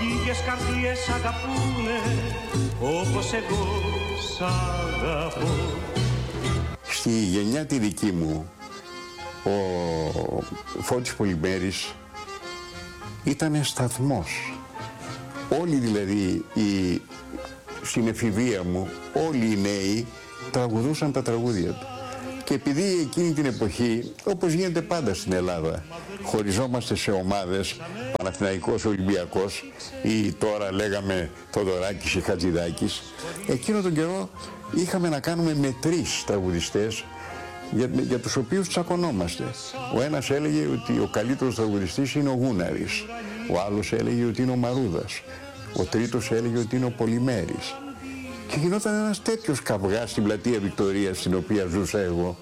ίδιες καρδιές αγαπούνε όπως εγώ σ' αγαπώ. Στη γενιά τη δική μου, ο Φώτης Πολυμέρης ήταν σταθμός. Όλοι δηλαδή στην εφηβεία μου, όλοι οι νέοι τραγουδούσαν τα τραγούδια του. Και επειδή εκείνη την εποχή, όπως γίνεται πάντα στην Ελλάδα, χωριζόμαστε σε ομάδες, Παναθηναϊκός, Ολυμπιακός ή τώρα λέγαμε Θοδωράκης ή Χατζηδάκης, εκείνο τον καιρό είχαμε να κάνουμε με 3 τραγουδιστές για τους οποίους τσακωνόμαστε. Ο ένας έλεγε ότι ο καλύτερος τραγουδιστής είναι ο Γούναρης, ο άλλος έλεγε ότι είναι ο Μαρούδας, ο τρίτος έλεγε ότι είναι ο Πολυμέρης. Και γινόταν ένας τέτοιος καυγάς στην πλατεία Βικτωρίας, στην οποία ζούσα εγώ.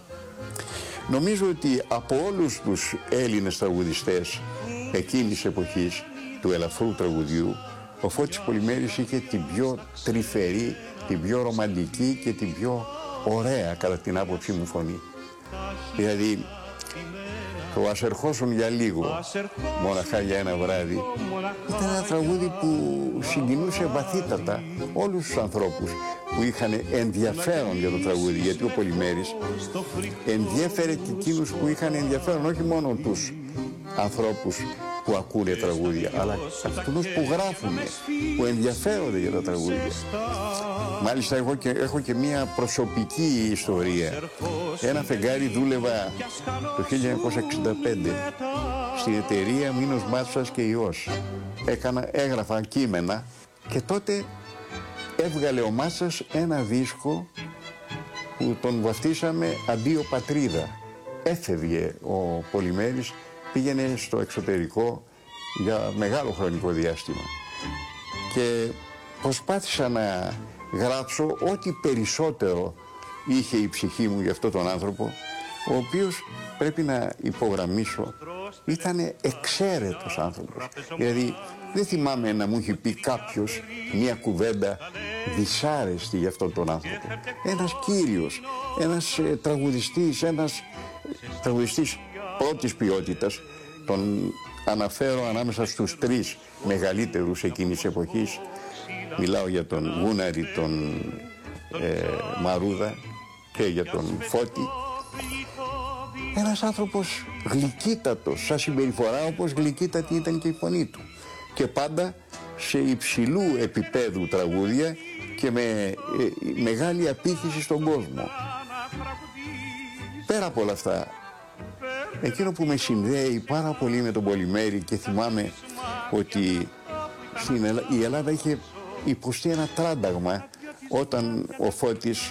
Νομίζω ότι από όλους τους Έλληνες τραγουδιστές εκείνης της εποχής του ελαφρού τραγουδιού, ο Φώτης Πολυμέρης είχε την πιο τρυφερή, την πιο ρομαντική και την πιο ωραία, κατά την άποψή μου, φωνή. Δηλαδή, το «Ας ερχόσουν για λίγο, μοναχά για ένα βράδυ», ήταν ένα τραγούδι που συγκινούσε βαθύτατα όλους τους ανθρώπους που είχαν ενδιαφέρον για το τραγούδι, γιατί ο Πολυμέρης ενδιέφερε και εκείνους που είχαν ενδιαφέρον, όχι μόνο τους ανθρώπους που ακούνε τραγούδια, αλλά αυτούς που γράφουν, που ενδιαφέρονται για τα τραγούδια. Μάλιστα έχω και μία προσωπική ιστορία. Ένα φεγγάρι δούλευα το 1965 στην εταιρεία Μήνος Μάτσας και Υιός. Έγραφα κείμενα και τότε έβγαλε ο Μάτσας ένα δίσκο που τον βαφτίσαμε «Αντίο Πατρίδα». Έφευγε ο Πολυμέρης, πήγαινε στο εξωτερικό για μεγάλο χρονικό διάστημα. Και προσπάθησα να γράψω ό,τι περισσότερο είχε η ψυχή μου για αυτόν τον άνθρωπο, ο οποίος, πρέπει να υπογραμμίσω, ήταν εξαίρετος άνθρωπος. Δηλαδή δεν θυμάμαι να μου έχει πει κάποιος μια κουβέντα δυσάρεστη για αυτόν τον άνθρωπο. Ένας κύριος, ένας τραγουδιστής πρώτης ποιότητας, τον αναφέρω ανάμεσα στους 3 μεγαλύτερους εκείνης της εποχής. Μιλάω για τον Γούναρη, τον Μαρούδα και για τον Φώτη. Ένας άνθρωπος γλυκύτατος, σαν συμπεριφορά, όπως γλυκύτατη ήταν και η φωνή του. Και πάντα σε υψηλού επίπεδου τραγούδια και με μεγάλη απήχηση στον κόσμο. Πέρα από όλα αυτά, εκείνο που με συνδέει πάρα πολύ με τον Πολυμέρη, και θυμάμαι ότι η Ελλάδα είχε υποστεί ένα τράνταγμα όταν ο Φώτης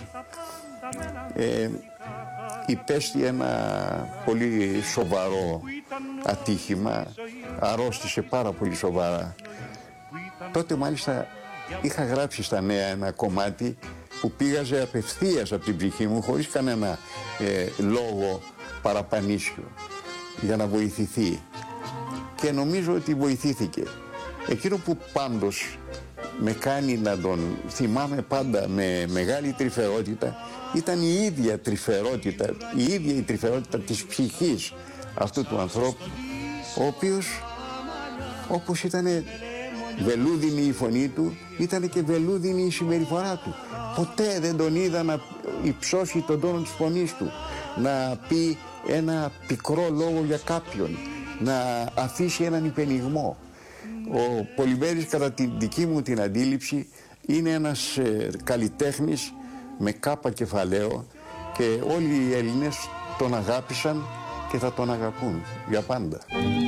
υπέστη ένα πολύ σοβαρό ατύχημα, αρρώστησε πάρα πολύ σοβαρά. Τότε μάλιστα είχα γράψει στα νέα ένα κομμάτι που πήγαζε απευθείας από την ψυχή μου, χωρίς κανένα λόγο παραπανίσιο, για να βοηθηθεί. Και νομίζω ότι βοηθήθηκε. Εκείνο που πάντως με κάνει να τον θυμάμαι πάντα με μεγάλη τρυφερότητα ήταν η ίδια η τρυφερότητα της ψυχής αυτού του ανθρώπου, ο οποίος, όπως ήταν βελούδινη η φωνή του, ήταν και βελούδινη η συμπεριφορά του. Ποτέ δεν τον είδα να υψώσει τον τόνο της φωνής του, να πει ένα πικρό λόγο για κάποιον, να αφήσει έναν υπενιγμό. Ο Πολυμέρης, κατά την δική μου την αντίληψη, είναι ένας καλλιτέχνης με κάπα κεφαλαίο, και όλοι οι Έλληνες τον αγάπησαν και θα τον αγαπούν για πάντα.